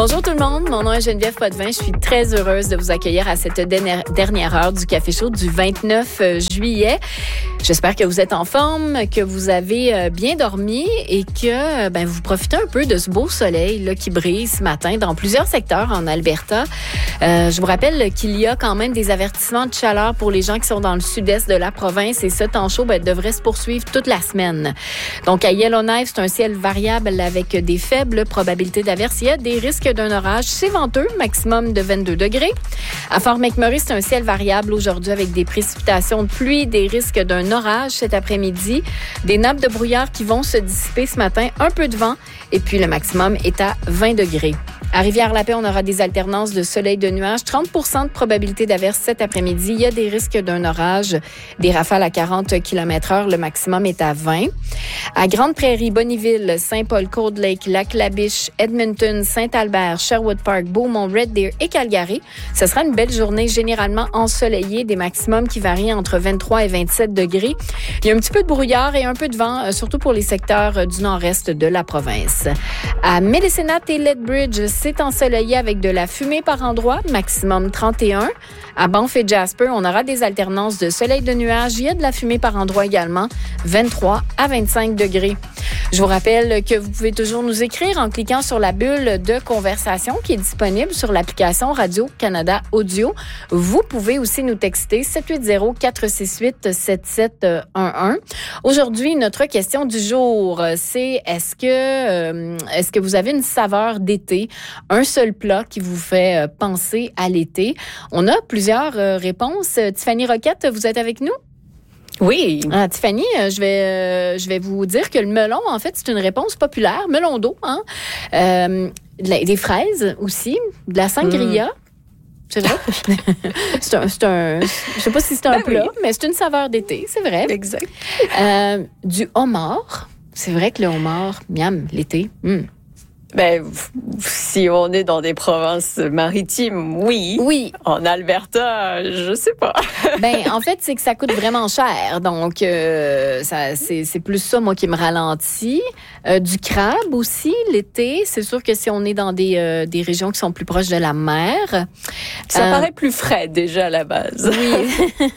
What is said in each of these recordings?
Bonjour tout le monde, mon nom est Geneviève Potvin. Je suis très heureuse de vous accueillir à cette dernière heure du Café Chaud du 29 juillet. J'espère que vous êtes en forme, que vous avez bien dormi et que vous profitez un peu de ce beau soleil là, qui brille ce matin dans plusieurs secteurs en Alberta. Je vous rappelle qu'il y a quand même des avertissements de chaleur pour les gens qui sont dans le sud-est de la province et ce temps chaud devrait se poursuivre toute la semaine. Donc à Yellowknife, c'est un ciel variable avec des faibles probabilités d'averse. Il y a des risques d'un orage. C'est venteux, maximum de 22 degrés. À Fort McMurray, c'est un ciel variable aujourd'hui avec des précipitations de pluie, des risques d'un orage cet après-midi, des nappes de brouillard qui vont se dissiper ce matin, un peu de vent et puis le maximum est à 20 degrés. À Rivière-la-Paix, on aura des alternances de soleil de nuages. 30% de probabilité d'averse cet après-midi. Il y a des risques d'un orage. Des rafales à 40 km/h. Le maximum est à 20. À Grande-Prairie, Bonnyville, Saint-Paul, Cold Lake, Lac-La-Biche, Edmonton, Saint-Albert, Sherwood Park, Beaumont, Red Deer et Calgary. Ce sera une belle journée généralement ensoleillée. Des maximums qui varient entre 23 et 27 degrés. Il y a un petit peu de brouillard et un peu de vent, surtout pour les secteurs du nord-est de la province. À Medicine Hat et Lethbridge, c'est ensoleillé avec de la fumée par endroits, maximum 31. À Banff et Jasper, on aura des alternances de soleil de nuages. Il y a de la fumée par endroits également, 23 à 25 degrés. Je vous rappelle que vous pouvez toujours nous écrire en cliquant sur la bulle de conversation qui est disponible sur l'application Radio-Canada Audio. Vous pouvez aussi nous texter 780-468-7711. Aujourd'hui, notre question du jour, c'est est-ce que vous avez une saveur d'été, un seul plat qui vous fait penser à l'été? On a plusieurs réponses. Tiffany Roquette, vous êtes avec nous? Oui. Tiffany, je vais vous dire que le melon, en fait, c'est une réponse populaire. Melon d'eau, hein? Des fraises aussi, de la sangria. C'est vrai? c'est un, je sais pas si c'est un plat, mais c'est une saveur d'été, c'est vrai. Exact. Du homard. C'est vrai que le homard, miam, l'été. Si on est dans des provinces maritimes, oui. Oui. En Alberta, je sais pas. En fait, c'est que ça coûte vraiment cher. Donc, c'est plus ça, moi, qui me ralentit. Du crabe aussi, l'été. C'est sûr que si on est dans des régions qui sont plus proches de la mer. Ça paraît plus frais, déjà, à la base. Oui.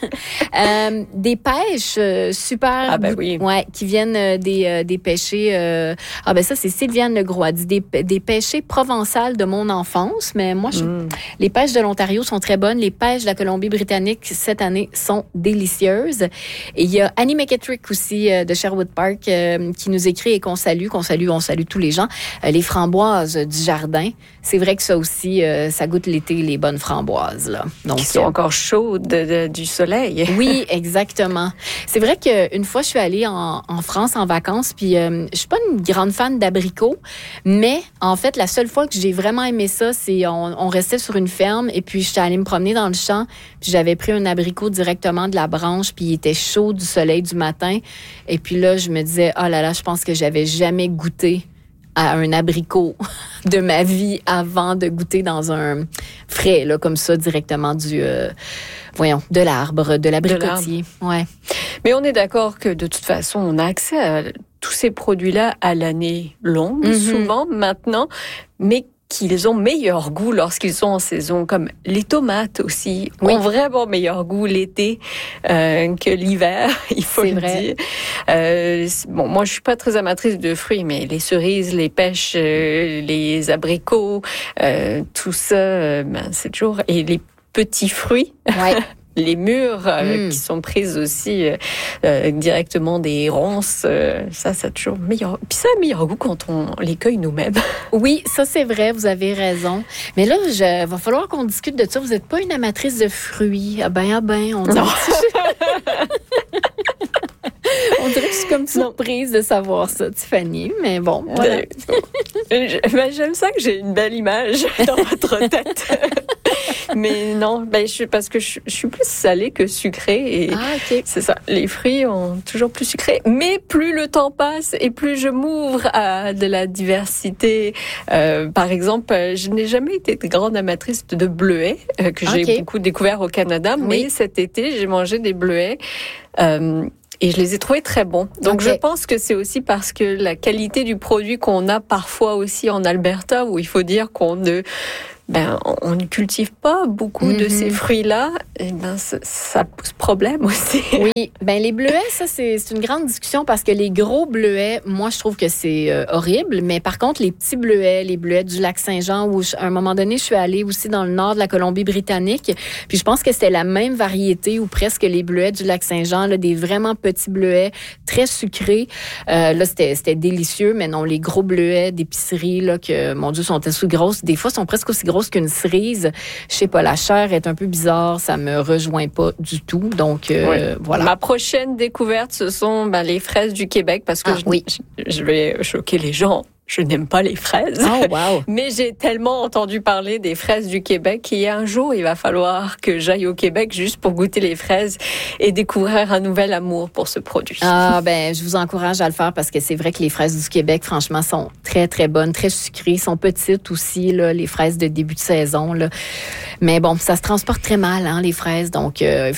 Des pêches super. Oui. Ouais, qui viennent des pêchers. Ça, c'est Sylviane Legros. Elle dit des pêchés provençales de mon enfance, mais moi, les pêches de l'Ontario sont très bonnes. Les pêches de la Colombie-Britannique, cette année, sont délicieuses. Et il y a Annie McKettrick aussi de Sherwood Park qui nous écrit et qu'on salue, on salue tous les gens. Les framboises du jardin, c'est vrai que ça aussi, ça goûte l'été, les bonnes framboises. Là. Donc, qui sont encore chaudes du soleil. Oui, exactement. C'est vrai qu'une fois, je suis allée en France en vacances, puis je suis pas une grande fan d'abricots, mais en fait, la seule fois que j'ai vraiment aimé ça, c'est on restait sur une ferme et puis j'étais allée me promener dans le champ, puis j'avais pris un abricot directement de la branche, puis il était chaud du soleil du matin. Et puis là, je me disais, oh là là, je pense que j'avais jamais goûté à un abricot de ma vie avant de goûter dans un frais, là, comme ça, directement de l'arbre, de l'abricotier. Ouais. Mais on est d'accord que de toute façon, on a accès à tous ces produits-là à l'année longue, souvent maintenant, mais qu'ils ont meilleur goût lorsqu'ils sont en saison, comme les tomates aussi ont vraiment meilleur goût l'été que l'hiver, il faut le dire. Moi je suis pas très amatrice de fruits, mais les cerises, les pêches, les abricots, tout ça, c'est toujours... Et les petits fruits... Ouais. Les mûres qui sont prises aussi directement des ronces, ça a toujours meilleur. Puis ça a meilleur goût quand on les cueille nous-mêmes. Oui, ça c'est vrai, vous avez raison. Mais là, va falloir qu'on discute de ça. Vous n'êtes pas une amatrice de fruits. On dirait. On dirait que je suis comme surprise de savoir ça, Tiffany. Mais bon, voilà. J'aime ça que j'ai une belle image dans votre tête. Mais non, parce que je suis plus salée que sucrée. Et c'est ça, les fruits ont toujours plus sucré. Mais plus le temps passe et plus je m'ouvre à de la diversité. Par exemple, je n'ai jamais été grande amatrice de bleuets, que j'ai beaucoup découvert au Canada. Mais cet été, j'ai mangé des bleuets Et je les ai trouvés très bons. Donc je pense que c'est aussi parce que la qualité du produit qu'on a parfois aussi en Alberta, où il faut dire qu'on ne cultive pas beaucoup de ces fruits-là, et ça pose problème aussi. Oui, les bleuets, ça c'est une grande discussion parce que les gros bleuets, moi je trouve que c'est horrible, mais par contre les petits bleuets, les bleuets du lac Saint-Jean, où à un moment donné je suis allée aussi dans le nord de la Colombie-Britannique, puis je pense que c'était la même variété ou presque les bleuets du lac Saint-Jean, là, des vraiment petits bleuets très sucrés. Là c'était délicieux, mais non, les gros bleuets d'épicerie là que mon Dieu sont assez grosses, des fois sont presque aussi grosses qu'une cerise. Je sais pas, la chair est un peu bizarre, ça me rejoint pas du tout. Donc, voilà. Ma prochaine découverte, ce sont les fraises du Québec, parce que je vais choquer les gens. Je n'aime pas les fraises. Oh, wow. Mais j'ai tellement entendu parler des fraises du Québec qu'il y a un jour, il va falloir que j'aille au Québec juste pour goûter les fraises et découvrir un nouvel amour pour ce produit. Je vous encourage à le faire parce que c'est vrai que les fraises du Québec, franchement, sont très, très bonnes, très sucrées, sont petites aussi, là, les fraises de début de saison, là. Mais bon, ça se transporte très mal, hein, les fraises. Donc, il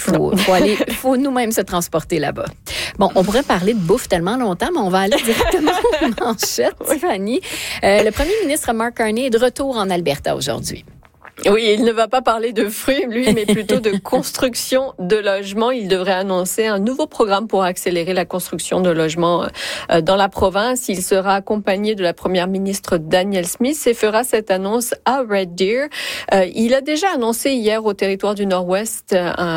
faut nous-mêmes se transporter là-bas. Bon, on pourrait parler de bouffe tellement longtemps, mais on va aller directement aux manchettes, Tiffany. Le premier ministre Mark Carney est de retour en Alberta aujourd'hui. Oui, il ne va pas parler de fruits, lui, mais plutôt de construction de logements. Il devrait annoncer un nouveau programme pour accélérer la construction de logements dans la province. Il sera accompagné de la première ministre Danielle Smith et fera cette annonce à Red Deer. Il a déjà annoncé hier au territoire du Nord-Ouest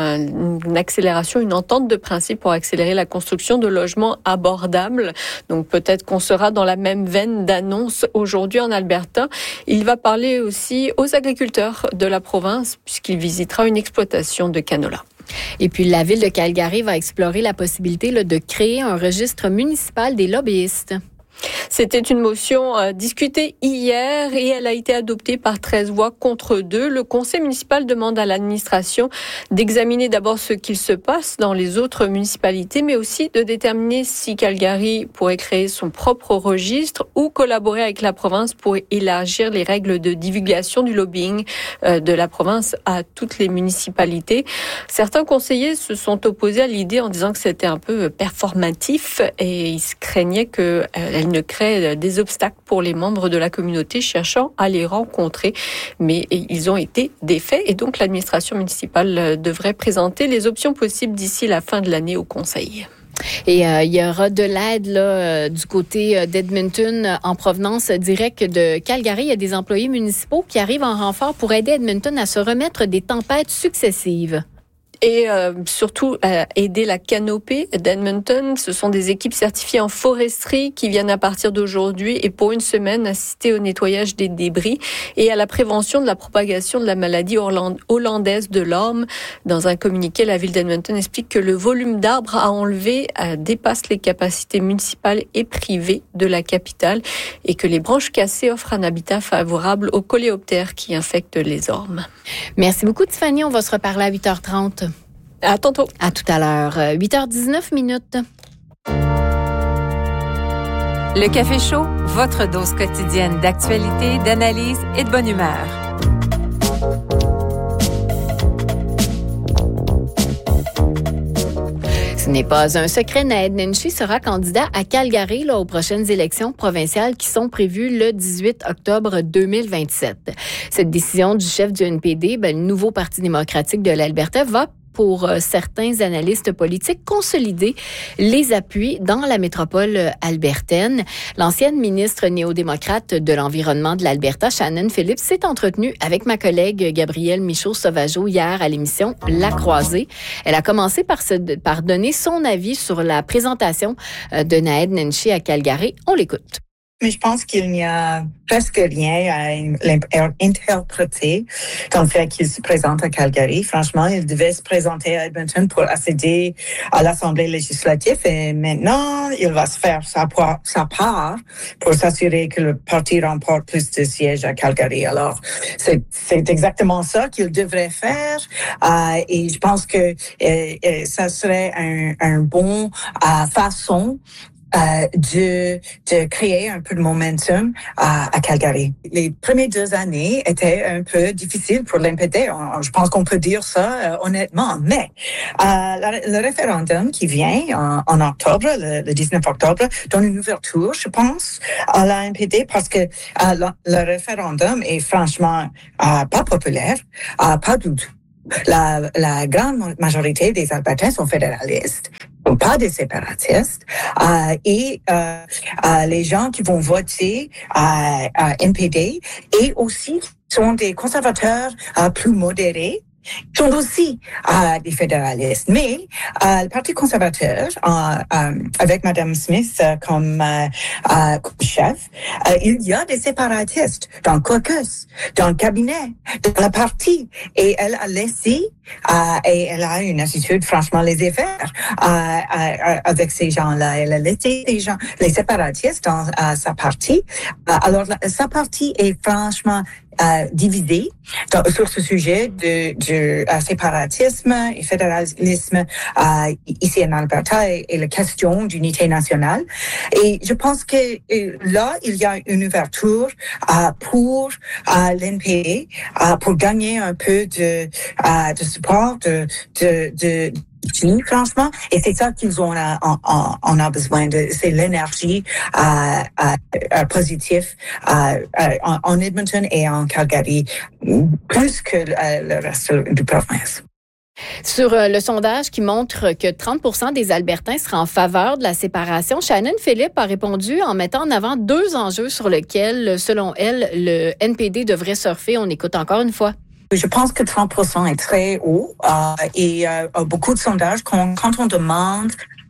une accélération, une entente de principe pour accélérer la construction de logements abordables. Donc peut-être qu'on sera dans la même veine d'annonce aujourd'hui en Alberta. Il va parler aussi aux agriculteurs de la province puisqu'il visitera une exploitation de canola. Et puis, la ville de Calgary va explorer la possibilité de créer un registre municipal des lobbyistes. C'était une motion discutée hier et elle a été adoptée par 13 voix contre 2. Le conseil municipal demande à l'administration d'examiner d'abord ce qu'il se passe dans les autres municipalités, mais aussi de déterminer si Calgary pourrait créer son propre registre ou collaborer avec la province pour élargir les règles de divulgation du lobbying de la province à toutes les municipalités. Certains conseillers se sont opposés à l'idée en disant que c'était un peu performatif et ils craignaient qu'elle ne crée des obstacles pour les membres de la communauté cherchant à les rencontrer. Mais ils ont été défaits et donc l'administration municipale devrait présenter les options possibles d'ici la fin de l'année au conseil. Et il y aura de l'aide du côté d'Edmonton en provenance directe de Calgary. Il y a des employés municipaux qui arrivent en renfort pour aider Edmonton à se remettre des tempêtes successives. Et surtout aider la canopée d'Edmonton. Ce sont des équipes certifiées en foresterie qui viennent à partir d'aujourd'hui et pour une semaine assister au nettoyage des débris et à la prévention de la propagation de la maladie hollandaise de l'orme. Dans un communiqué, la ville d'Edmonton explique que le volume d'arbres à enlever dépasse les capacités municipales et privées de la capitale et que les branches cassées offrent un habitat favorable aux coléoptères qui infectent les ormes. Merci beaucoup, Tiffany. On va se reparler à 8h30. À tantôt. À tout à l'heure. 8h19. Le Café Chaud, votre dose quotidienne d'actualité, d'analyse et de bonne humeur. Ce n'est pas un secret, Naheed Nenshi sera candidat à Calgary aux prochaines élections provinciales qui sont prévues le 18 octobre 2027. Cette décision du chef du NPD, le nouveau Parti démocratique de l'Alberta, va pour certains analystes politiques, consolider les appuis dans la métropole albertaine. L'ancienne ministre néo-démocrate de l'Environnement de l'Alberta, Shannon Phillips, s'est entretenue avec ma collègue Gabrielle Michaud-Sauvageau hier à l'émission La Croisée. Elle a commencé par donner son avis sur la présentation de Naheed Nenshi à Calgary. On l'écoute. Mais je pense qu'il n'y a presque rien à interpréter dans le fait qu'il se présente à Calgary. Franchement, il devait se présenter à Edmonton pour accéder à l'Assemblée législative et maintenant, il va se faire sa part pour s'assurer que le parti remporte plus de sièges à Calgary. Alors, c'est exactement ça qu'il devrait faire et je pense que ça serait un bon façon de créer un peu de momentum à Calgary. Les premières 2 années étaient un peu difficiles pour l'NPD. Je pense qu'on peut dire ça honnêtement. Mais le référendum qui vient en octobre, le 19 octobre, donne une ouverture, je pense, à la NPD parce que le référendum est franchement pas populaire, pas du tout. La grande majorité des Albertains sont fédéralistes, pas des séparatistes, et les gens qui vont voter à NPD et aussi sont des conservateurs plus modérés, sont aussi des fédéralistes. Mais le Parti conservateur, avec Mme Smith comme chef, il y a des séparatistes dans le caucus, dans le cabinet, dans le parti. Et elle a laissé, et elle a une attitude franchement laissez-faire avec ces gens-là. Elle a laissé les séparatistes dans sa partie. Alors, sa partie est franchement divisée sur ce sujet de séparatisme et fédéralisme ici en Alberta et la question d'unité nationale. Et je pense que là, il y a une ouverture pour l'NPD pour gagner un peu de support, franchement, et c'est ça qu'ils ont on a besoin de, c'est l'énergie positive en Edmonton et en Calgary plus que le reste du province. Sur le sondage qui montre que 30% des Albertains seraient en faveur de la séparation, Shannon Philippe a répondu en mettant en avant 2 enjeux sur lesquels, selon elle, le NPD devrait surfer. On écoute encore une fois. Je pense que 30% est très haut et beaucoup de sondages, quand on demande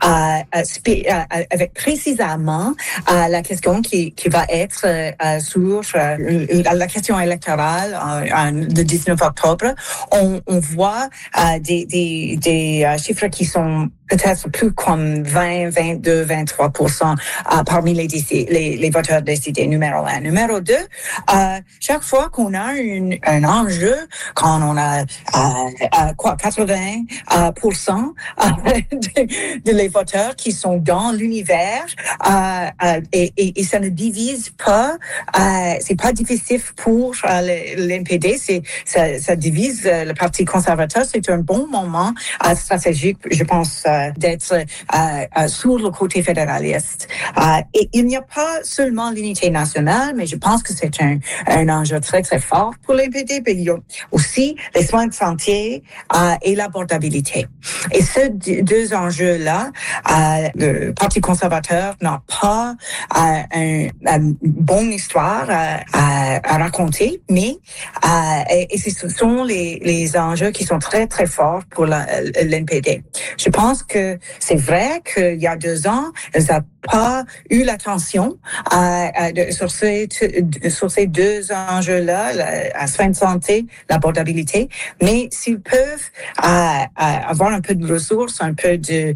avec précisément la question qui va être sur la question électorale le 19 octobre, on voit des chiffres qui sont peut-être plus comme 20, 22, 23% parmi les voteurs décidés, numéro 1. Numéro 2, chaque fois qu'on a un enjeu, quand on a 80% de les voteurs qui sont dans l'univers et ça ne divise pas, c'est pas difficile pour l'NPD, ça divise le Parti conservateur. C'est un bon moment stratégique, je pense, d'être sur le côté fédéraliste. Et il n'y a pas seulement l'unité nationale, mais je pense que c'est un enjeu très, très fort pour l'NPD, mais il y a aussi les soins de santé et l'abordabilité. Et ces 2 enjeux-là, le Parti conservateur n'a pas une bonne histoire à raconter, mais et ce sont les enjeux qui sont très, très forts pour l'NPD. Je pense que c'est vrai qu'il y a 2 ans, elle n'a pas eu l'attention sur ces 2 enjeux-là, la soins de santé, l'abordabilité, mais s'ils peuvent avoir un peu de ressources, un peu de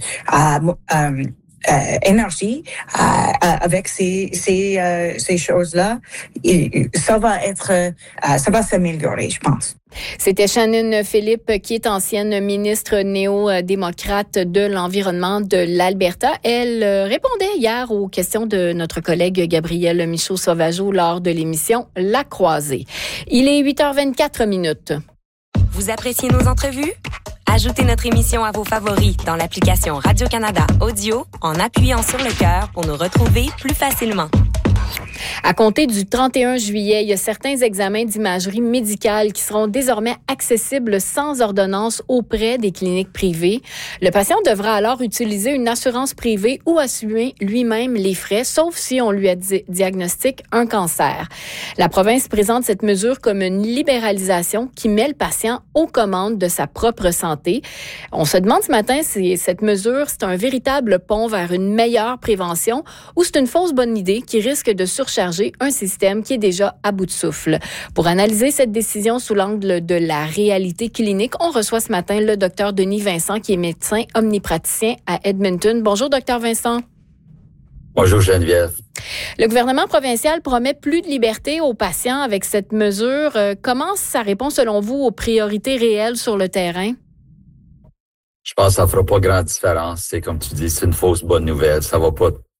énergie avec ces choses-là, ça va s'améliorer, je pense. C'était Shannon Philippe, qui est ancienne ministre néo-démocrate de l'Environnement de l'Alberta. Elle répondait hier aux questions de notre collègue Gabriel Michaud-Sauvageau lors de l'émission La Croisée. Il est 8h24. Vous appréciez nos entrevues? Ajoutez notre émission à vos favoris dans l'application Radio-Canada Audio en appuyant sur le cœur pour nous retrouver plus facilement. À compter du 31 juillet, il y a certains examens d'imagerie médicale qui seront désormais accessibles sans ordonnance auprès des cliniques privées. Le patient devra alors utiliser une assurance privée ou assumer lui-même les frais, sauf si on lui diagnostique un cancer. La province présente cette mesure comme une libéralisation qui met le patient aux commandes de sa propre santé. On se demande ce matin si cette mesure, c'est un véritable pont vers une meilleure prévention ou c'est une fausse bonne idée qui risque de surcharger un système qui est déjà à bout de souffle. Pour analyser cette décision sous l'angle de la réalité clinique, on reçoit ce matin le Dr Denis Vincent, qui est médecin omnipraticien à Edmonton. Bonjour, Dr Vincent. Bonjour, Geneviève. Le gouvernement provincial promet plus de liberté aux patients avec cette mesure. Comment ça répond, selon vous, aux priorités réelles sur le terrain? Je pense que ça ne fera pas grande différence. C'est comme tu dis, c'est une fausse bonne nouvelle. Ça va pas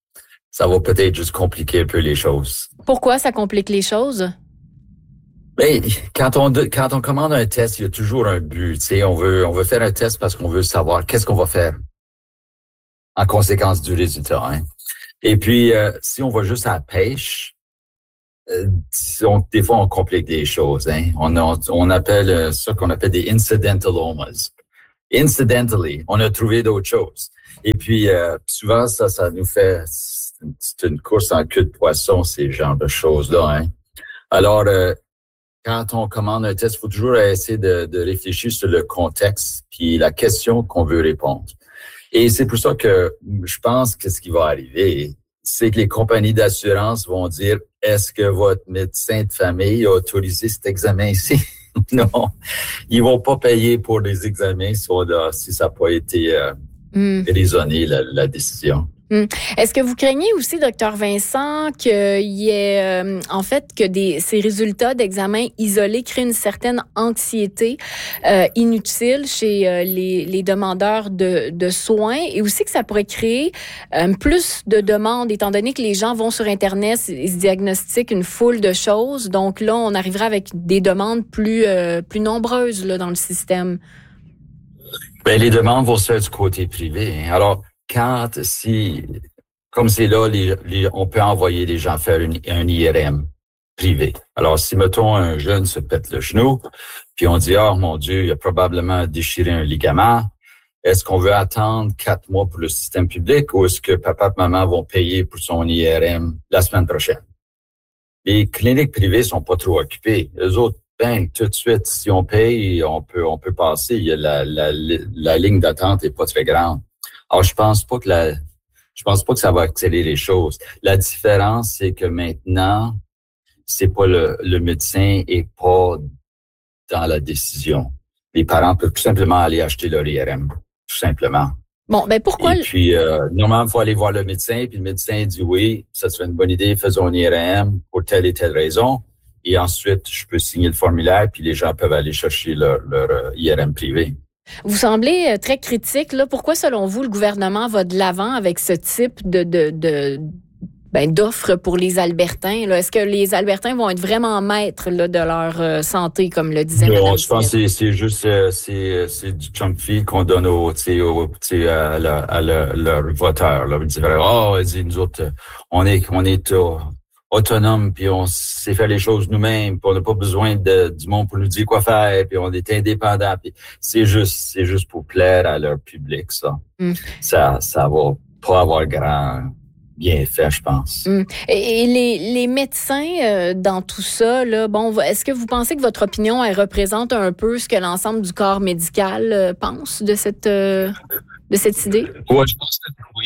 ça va peut-être juste compliquer un peu les choses. Pourquoi ça complique les choses? Mais quand on commande un test, il y a toujours un but. Tu sais, on veut faire un test parce qu'on veut savoir qu'est-ce qu'on va faire en conséquence du résultat. Hein. Et puis, si on va juste à la pêche, des fois, on complique des choses. Hein. On appelle ça qu'on appelle des incidentalomas. Incidentally, on a trouvé d'autres choses. Et puis, souvent, ça nous fait... C'est une course en queue de poisson, ces genres de choses-là. Hein. Alors, quand on commande un test, il faut toujours essayer de réfléchir sur le contexte puis la question qu'on veut répondre. Et c'est pour ça que je pense que ce qui va arriver, c'est que les compagnies d'assurance vont dire « Est-ce que votre médecin de famille a autorisé cet examen ici? » Non, ils vont pas payer pour les examens si ça n'a pas été raisonné, la décision. Est-ce que vous craignez aussi, Dr Vincent, qu'il y ait, en fait, que ces résultats d'examen isolés créent une certaine anxiété inutile chez les demandeurs de soins et aussi que ça pourrait créer plus de demandes, étant donné que les gens vont sur Internet et se diagnostiquent une foule de choses. Donc là, on arrivera avec des demandes plus nombreuses là, dans le système. Ben, les demandes vont se faire du côté privé. Alors, comme c'est là, on peut envoyer les gens faire un IRM privé. Alors, si, mettons, un jeune se pète le genou, puis on dit, oh mon Dieu, il a probablement déchiré un ligament, est-ce qu'on veut attendre 4 mois pour le système public ou est-ce que papa et maman vont payer pour son IRM la semaine prochaine? Les cliniques privées sont pas trop occupées. Eux autres, tout de suite, si on paye, on peut passer. Il y a la ligne d'attente est pas très grande. Alors, je pense pas que ça va accélérer les choses. La différence, c'est que maintenant, c'est pas le médecin est pas dans la décision. Les parents peuvent tout simplement aller acheter leur IRM, tout simplement. Bon, ben pourquoi? Et puis, normalement, il faut aller voir le médecin, puis le médecin dit oui, ça serait une bonne idée, faisons un IRM pour telle et telle raison. Et ensuite, je peux signer le formulaire, puis les gens peuvent aller chercher leur IRM privé. Vous semblez très critique. Là. Pourquoi, selon vous, le gouvernement va de l'avant avec ce type d'offres pour les Albertains? Là? Est-ce que les Albertains vont être vraiment maîtres là, de leur santé, comme le disait Mme Smith? Je pense que c'est juste c'est du chunk fee qu'on donne à leurs voteurs. Là. Ils disent, nous autres, on est autonome, puis on sait faire les choses nous-mêmes, puis on n'a pas besoin du monde pour nous dire quoi faire, puis on est indépendant. Puis c'est juste pour plaire à leur public, ça. Ça va pas avoir grand bienfait, je pense. Et les médecins dans tout ça, là, bon, est-ce que vous pensez que votre opinion, elle représente un peu ce que l'ensemble du corps médical pense de cette idée? Oui, je pense que oui.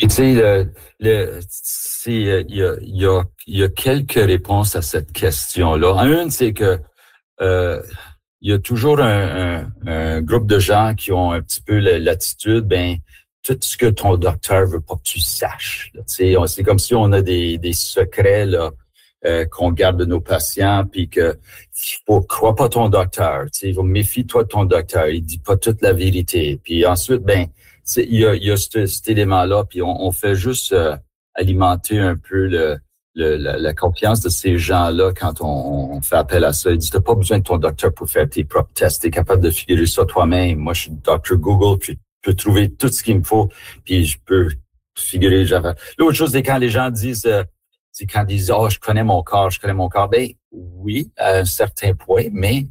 Tu sais, il y a quelques réponses à cette question-là. Une, c'est que il y a toujours un groupe de gens qui ont un petit peu l'attitude, tout ce que ton docteur veut pas que tu saches. Là, c'est comme si on a des secrets là qu'on garde de nos patients, puis que crois pas ton docteur. Méfie-toi de ton docteur. Il dit pas toute la vérité. Puis ensuite, il y a cet élément-là, puis on fait juste alimenter un peu la confiance de ces gens-là quand on fait appel à ça. Il dit, t'as pas besoin de ton docteur pour faire tes propres tests. T'es capable de figurer ça toi-même. Moi, je suis Dr. Google, puis je peux trouver tout ce qu'il me faut, puis je peux figurer. L'autre chose, c'est quand les gens disent, oh, je connais mon corps. Oui, à un certain point, mais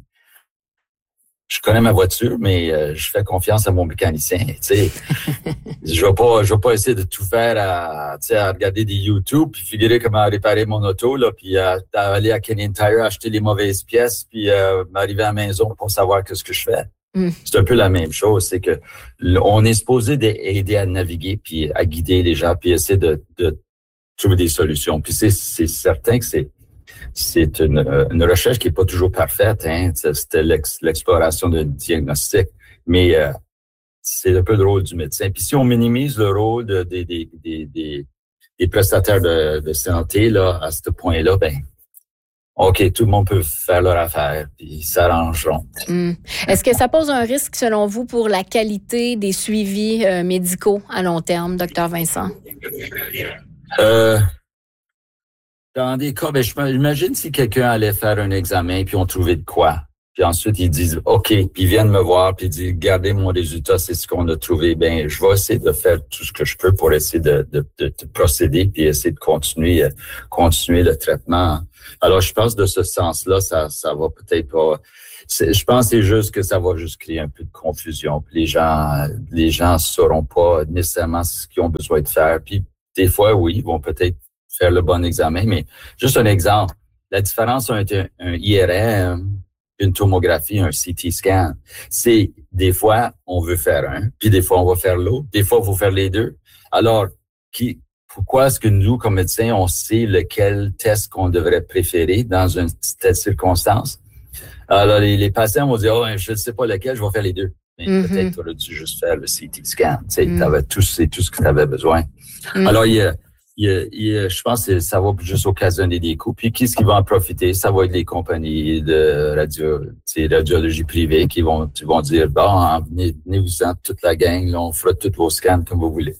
je connais ma voiture, mais je fais confiance à mon mécanicien. Je vais pas essayer de tout faire à regarder des YouTube puis figurer comment réparer mon auto là, puis aller à Canadian Tire acheter les mauvaises pièces puis m'arriver à la maison pour savoir ce que je fais. C'est un peu la même chose, c'est que on est supposé aider à naviguer puis à guider les gens puis essayer de trouver des solutions. Puis c'est certain que c'est une recherche qui est pas toujours parfaite, hein. C'était l'exploration d'un diagnostic, mais c'est un peu le rôle du médecin. Puis si on minimise le rôle des prestataires de santé là à ce point-là, OK, tout le monde peut faire leur affaire, puis ils s'arrangeront. Est-ce que ça pose un risque, selon vous, pour la qualité des suivis médicaux à long terme, Dr Vincent? dans des cas, j'imagine si quelqu'un allait faire un examen puis on trouvait de quoi. Puis ensuite, ils disent OK, puis ils viennent me voir puis ils disent regardez mon résultat, c'est ce qu'on a trouvé. Ben, je vais essayer de faire tout ce que je peux pour essayer de procéder puis essayer de continuer le traitement. Alors, je pense de ce sens-là, ça va peut-être pas. Je pense que c'est juste que ça va juste créer un peu de confusion. Puis les gens sauront pas nécessairement ce qu'ils ont besoin de faire. Puis des fois, oui, ils vont peut-être faire le bon examen, mais juste un exemple. La différence entre un IRM, une tomographie, un CT scan, c'est des fois, on veut faire un, puis des fois, on va faire l'autre. Des fois, il faut faire les deux. Alors, pourquoi est-ce que nous, comme médecins, on sait lequel test qu'on devrait préférer dans une telle circonstance? Alors, les patients vont dire, je ne sais pas lequel, je vais faire les deux. Mais peut-être tu aurais dû juste faire le CT scan. C'est tout ce que tu avais besoin. Alors, je pense que ça va juste occasionner des coûts. Puis, qui va en profiter? Ça va être les compagnies de radiologie privée qui vont dire, venez-vous-en, toute la gang, là, on fera tous vos scans comme vous voulez.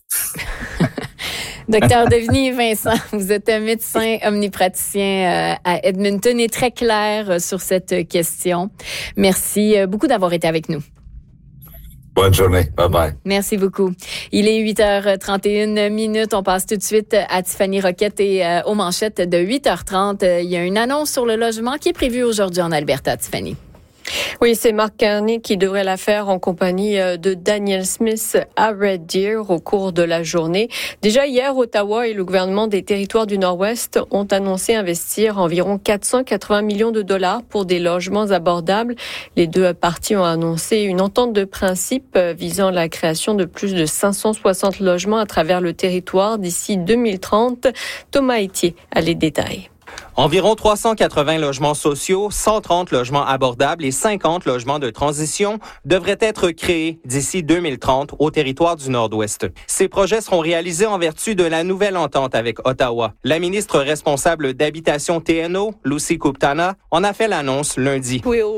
Docteur Deveney-Vincent, vous êtes un médecin omnipraticien à Edmonton et très clair sur cette question. Merci beaucoup d'avoir été avec nous. Bonne journée. Bye-bye. Merci beaucoup. Il est 8h31. On passe tout de suite à Tiffany Roquette et aux manchettes de 8h30. Il y a une annonce sur le logement qui est prévue aujourd'hui en Alberta, Tiffany. Oui, c'est Mark Carney qui devrait la faire en compagnie de Daniel Smith à Red Deer au cours de la journée. Déjà hier, Ottawa et le gouvernement des Territoires du Nord-Ouest ont annoncé investir environ 480 millions de dollars pour des logements abordables. Les deux parties ont annoncé une entente de principe visant la création de plus de 560 logements à travers le territoire d'ici 2030. Thomas Etier a les détails. Environ 380 logements sociaux, 130 logements abordables et 50 logements de transition devraient être créés d'ici 2030 au territoire du Nord-Ouest. Ces projets seront réalisés en vertu de la nouvelle entente avec Ottawa. La ministre responsable d'Habitation TNO, Lucy Kuptana, en a fait l'annonce lundi.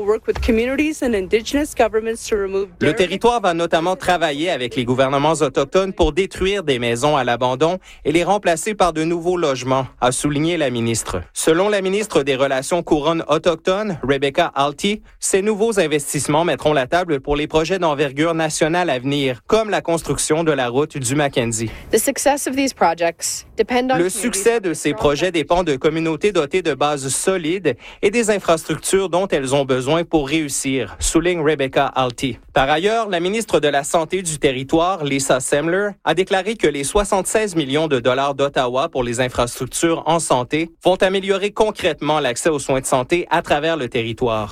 Le territoire va notamment travailler avec les gouvernements autochtones pour détruire des maisons à l'abandon et les remplacer par de nouveaux logements, a souligné la ministre. Selon la ministre des Relations couronnes autochtones, Rebecca Alty, ces nouveaux investissements mettront la table pour les projets d'envergure nationale à venir, comme la construction de la route du Mackenzie. Le succès de ces projets dépend de communautés dotées de bases solides et des infrastructures dont elles ont besoin pour réussir, souligne Rebecca Alty. Par ailleurs, la ministre de la Santé du territoire, Lisa Semler, a déclaré que les 76 millions de dollars d'Ottawa pour les infrastructures en santé vont améliorer concrètement l'accès aux soins de santé à travers le territoire.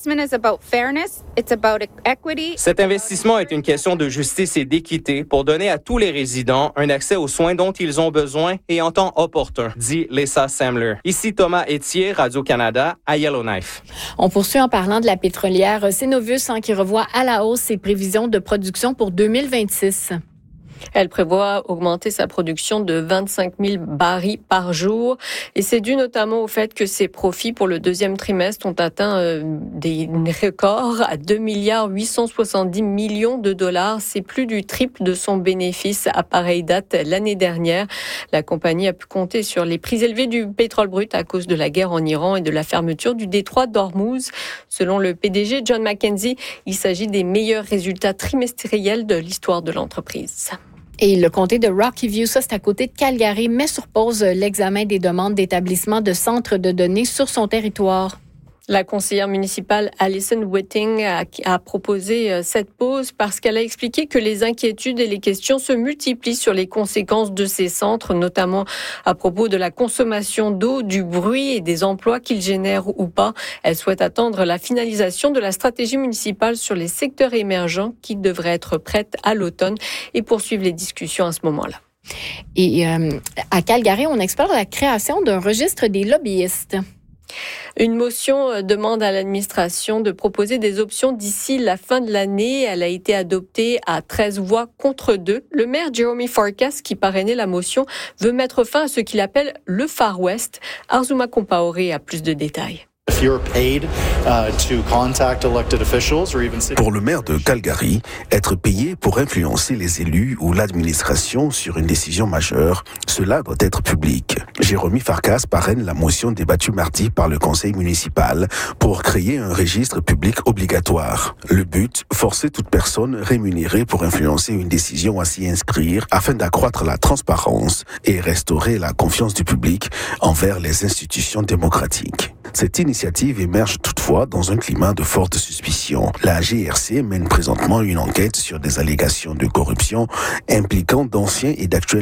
Cet investissement est une question de justice et d'équité pour donner à tous les résidents un accès aux soins dont ils ont besoin et en temps opportun, dit Lisa Semler. Ici Thomas Etier, Radio-Canada, à Yellowknife. On poursuit en parlant de la pétrolière Cenovus qui revoit à la hausse ses prévisions de production pour 2026. Elle prévoit augmenter sa production de 25 000 barils par jour. Et c'est dû notamment au fait que ses profits pour le deuxième trimestre ont atteint des records à 2,870 milliards de dollars. C'est plus du triple de son bénéfice à pareille date l'année dernière. La compagnie a pu compter sur les prix élevés du pétrole brut à cause de la guerre en Iran et de la fermeture du détroit d'Ormuz. Selon le PDG John McKenzie, il s'agit des meilleurs résultats trimestriels de l'histoire de l'entreprise. Et le comté de Rocky-View, ça c'est à côté de Calgary, met sur pause l'examen des demandes d'établissement de centres de données sur son territoire. La conseillère municipale Alison Whiting a proposé cette pause parce qu'elle a expliqué que les inquiétudes et les questions se multiplient sur les conséquences de ces centres, notamment à propos de la consommation d'eau, du bruit et des emplois qu'ils génèrent ou pas. Elle souhaite attendre la finalisation de la stratégie municipale sur les secteurs émergents qui devrait être prête à l'automne et poursuivre les discussions à ce moment-là. Et à Calgary, on explore la création d'un registre des lobbyistes. Une motion demande à l'administration de proposer des options d'ici la fin de l'année. Elle a été adoptée à 13 voix contre 2. Le maire Jeremy Farkas, qui parrainait la motion, veut mettre fin à ce qu'il appelle le Far West. Arzuma Compaoré a plus de détails. Pour le maire de Calgary, être payé pour influencer les élus ou l'administration sur une décision majeure, cela doit être public. Jérémy Farkas parraine la motion débattue mardi par le conseil municipal pour créer un registre public obligatoire. Le but, forcer toute personne rémunérée pour influencer une décision à s'y inscrire afin d'accroître la transparence et restaurer la confiance du public envers les institutions démocratiques. Cette initiative émerge toutefois dans un climat de forte suspicion. La GRC mène présentement une enquête sur des allégations de corruption impliquant d'anciens et d'actuels